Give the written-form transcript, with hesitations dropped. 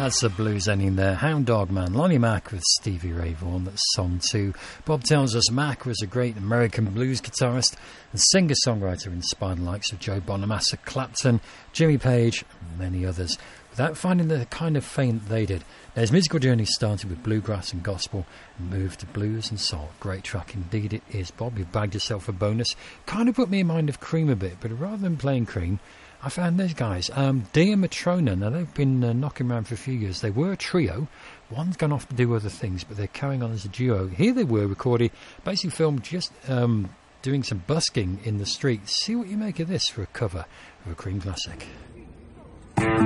That's the blues ending there. Hound Dog Man, Lonnie Mack with Stevie Ray Vaughan. That's song 2. Bob tells us Mack was a great American blues guitarist and singer-songwriter, inspired the likes of Joe Bonamassa, Clapton, Jimmy Page, and many others, without finding the kind of fame that they did. Now, his musical journey started with bluegrass and gospel and moved to blues and soul. Great track indeed it is, Bob. You've bagged yourself a bonus. Kind of put me in mind of Cream a bit, but rather than playing Cream, I found those guys, Dia Matrona. Now, they've been knocking around for a few years. They were a trio. One's gone off to do other things, but they're carrying on as a duo. Here they were recording, basically filmed just doing some busking in the streets. See what you make of this for a cover of a Cream classic.